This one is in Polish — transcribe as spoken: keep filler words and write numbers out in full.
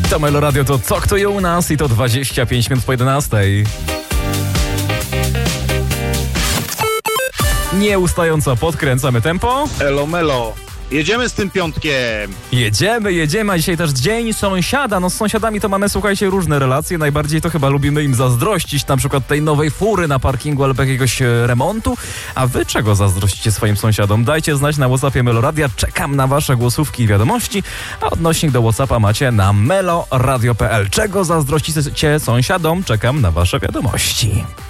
To Meloradio, to co kto je u nas i to dwadzieścia pięć minut po jedenastej. Nieustająco podkręcamy tempo. Elo melo. Jedziemy z tym piątkiem. Jedziemy, jedziemy, a dzisiaj też dzień sąsiada. No z sąsiadami to mamy, słuchajcie, różne relacje. Najbardziej to chyba lubimy im zazdrościć, na przykład tej nowej fury na parkingu albo jakiegoś remontu. A wy czego zazdrościcie swoim sąsiadom? Dajcie znać na WhatsAppie Meloradia. Czekam na wasze głosówki i wiadomości. A odnośnik do WhatsAppa macie na meloradio kropka p l. Czego zazdrościcie sąsiadom? Czekam na wasze wiadomości.